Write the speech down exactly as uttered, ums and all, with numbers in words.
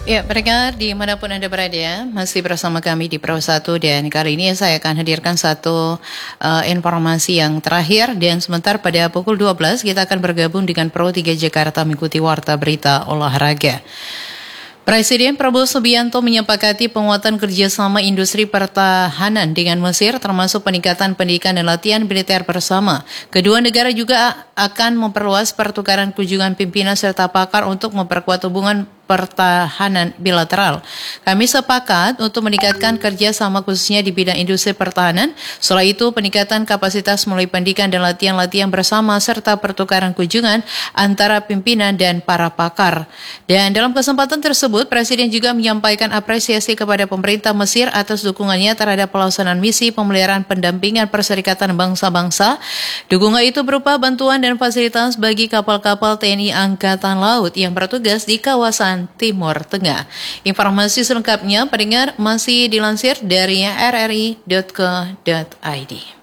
Ya, pendengar dimanapun Anda berada, masih bersama kami di Pro satu dan kali ini saya akan hadirkan satu uh, informasi yang terakhir dan sebentar pada pukul dua belas kita akan bergabung dengan Pro tiga Jakarta mengikuti Warta Berita Olahraga. Presiden Prabowo Subianto menyepakati penguatan kerjasama industri pertahanan dengan Mesir termasuk peningkatan pendidikan dan latihan militer bersama. Kedua negara juga akan memperluas pertukaran kunjungan pimpinan serta pakar untuk memperkuat hubungan pertahanan bilateral. Kami sepakat untuk meningkatkan kerjasama khususnya di bidang industri pertahanan. Setelah itu peningkatan kapasitas melalui pendidikan dan latihan-latihan bersama serta pertukaran kunjungan antara pimpinan dan para pakar. Dan dalam kesempatan tersebut, Presiden juga menyampaikan apresiasi kepada pemerintah Mesir atas dukungannya terhadap pelaksanaan misi pemeliharaan pendampingan Perserikatan Bangsa-Bangsa. Dukungan itu berupa bantuan dan fasilitas bagi kapal-kapal T N I Angkatan Laut yang bertugas di kawasan Timur Tengah. Informasi selengkapnya pendengar masih dilansir dari r r i dot co dot i d.